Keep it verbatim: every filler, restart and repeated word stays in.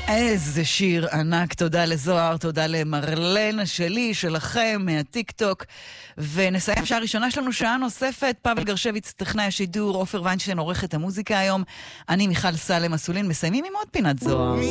איזה שיר ענק, תודה לזוהר, תודה למרלן שלי, שלכם, מהטיק טוק. ונסיים שעה ראשונה שלנו, שעה נוספת. פאבל גרשביץ, טכנאי השידור, עופר ויינשטיין, עורך את המוזיקה היום. אני מיכל סלם אסולין, מסיימים עם עוד פינת זוהר.